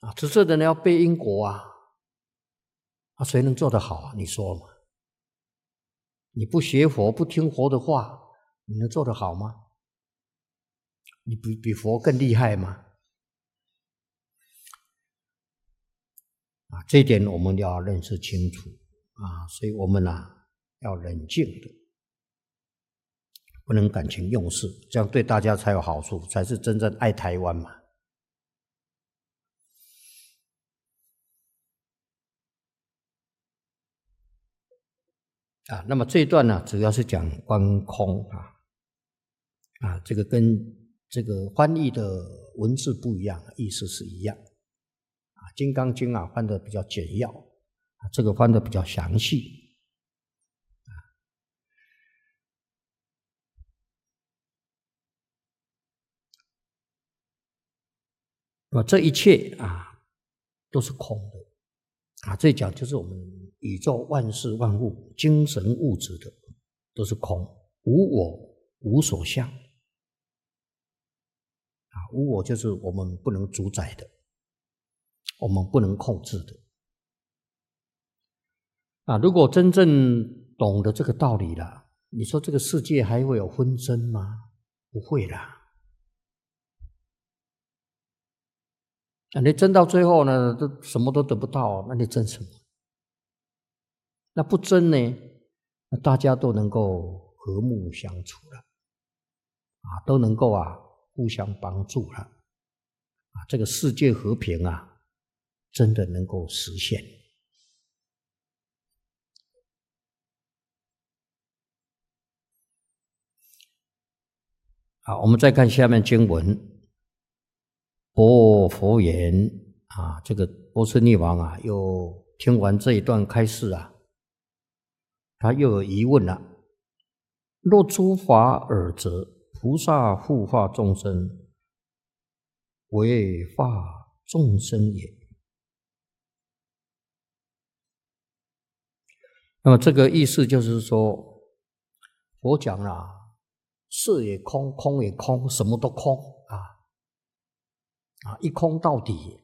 执政的人要背因果谁能做得好你说嘛？你不学佛不听佛的话，你能做得好吗？你比佛更厉害吗？这一点我们要认识清楚所以我们要冷静的，不能感情用事，这样对大家才有好处，才是真正爱台湾嘛。那么这一段呢，主要是讲观空这个跟这个翻译的文字不一样，意思是一样。金刚经翻得比较简要，这个翻得比较详细。那么这一切都是空的这一讲就是我们宇宙万事万物精神物质的都是空，无我无所相无我就是我们不能主宰的，我们不能控制的如果真正懂得这个道理了，你说这个世界还会有纷争吗？不会啦。你争到最后呢，都什么都得不到，那你争什么？那不争呢，那大家都能够和睦相处了都能够互相帮助了这个世界和平真的能够实现。好，我们再看下面经文。佛言这个波斯匿王又听完这一段开示他又有疑问了。若诸法尔则，菩萨护化众生，为化众生也。那么这个意思就是说，佛讲色也空，空也空，什么都空一空到底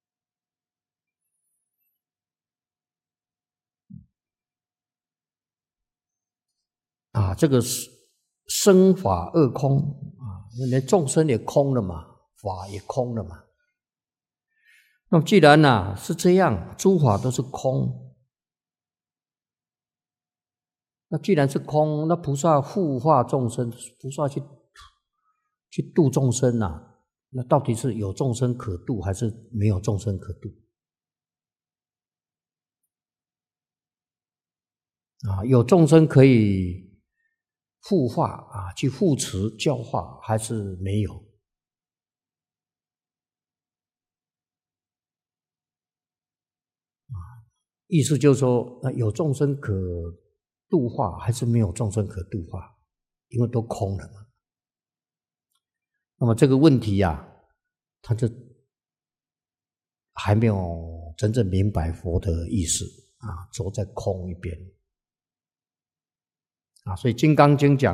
这个生法二空连众生也空了嘛，法也空了嘛。那么既然是这样，诸法都是空，那既然是空，那菩萨护化众生，菩萨去度众生那到底是有众生可度还是没有众生可度有众生可以护化去护持教化，还是没有意思就是说有众生可度化还是没有众生可度化，因为都空了嘛。那么这个问题他就还没有真正明白佛的意思走在空一边所以《金刚经》讲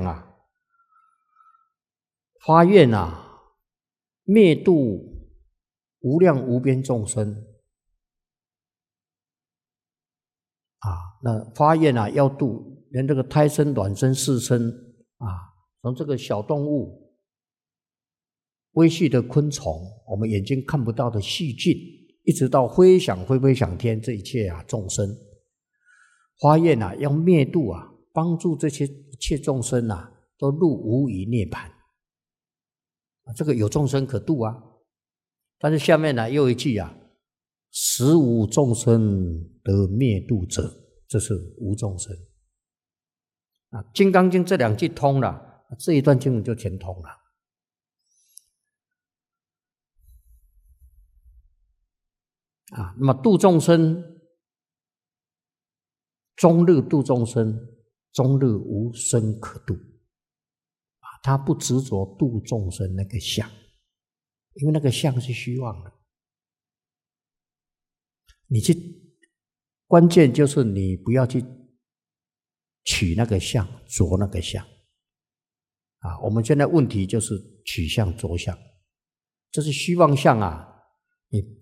发愿灭度无量无边众生那发愿要度连这个胎生卵生四生从这个小动物微细的昆虫，我们眼睛看不到的细菌，一直到飞翔天，这一切众生发愿要灭度帮助这些一切众生都入无余涅槃这个有众生可度但是下面又一句实无众生得灭度者，这是无众生金刚经这两句通了，这一段经文就全通了那么度众生，终日度众生，终日无生可度他不执着度众生那个相，因为那个相是虚妄的。关键就是你不要去取那个相，着那个相我们现在问题就是取相着相，这是虚妄相你